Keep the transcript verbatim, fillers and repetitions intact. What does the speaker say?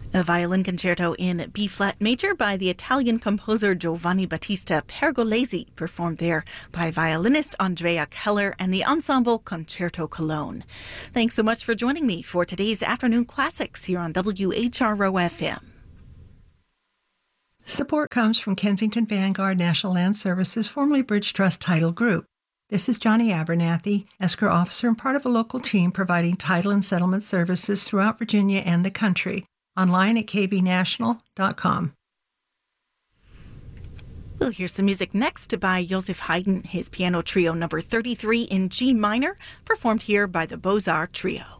A violin concerto in B-flat major by the Italian composer Giovanni Battista Pergolesi, performed there by violinist Andrea Keller and the ensemble Concerto Cologne. Thanks so much for joining me for today's Afternoon Classics here on W H R O F M. Support comes from Kensington Vanguard National Land Services, formerly Bridge Trust Title Group. This is Johnny Abernathy, escrow officer and part of a local team providing title and settlement services throughout Virginia and the country. Online at k v national dot com. We'll hear some music next by Joseph Haydn, his piano trio number thirty-three in G minor, performed here by the Beaux-Arts Trio.